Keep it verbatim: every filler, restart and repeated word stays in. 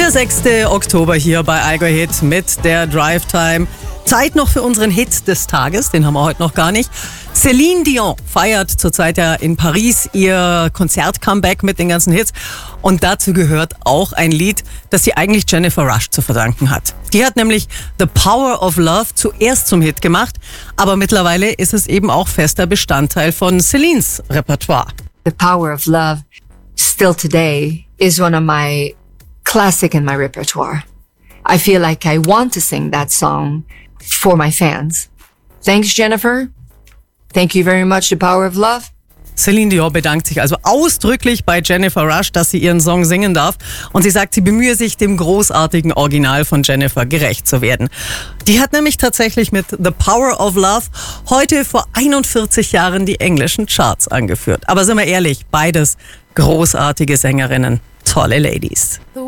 Der sechste Oktober hier bei Allgäu Hit mit der Drive Time. Zeit noch für unseren Hit des Tages, den haben wir heute noch gar nicht. Céline Dion feiert zurzeit ja in Paris ihr Konzert-Comeback mit den ganzen Hits. Und dazu gehört auch ein Lied, das sie eigentlich Jennifer Rush zu verdanken hat. Die hat nämlich The Power of Love zuerst zum Hit gemacht, aber mittlerweile ist es eben auch fester Bestandteil von Célines Repertoire. The Power of Love, still today, is one of my classic in my repertoire. I feel like I want to sing that song for my fans. Thanks, Jennifer. Thank you very much, The Power of Love. Céline Dion bedankt sich also ausdrücklich bei Jennifer Rush, dass sie ihren Song singen darf. Und sie sagt, sie bemühe sich, dem großartigen Original von Jennifer gerecht zu werden. Die hat nämlich tatsächlich mit The Power of Love heute vor einundvierzig Jahren die englischen Charts angeführt. Aber sind wir ehrlich, beides großartige Sängerinnen, tolle Ladies.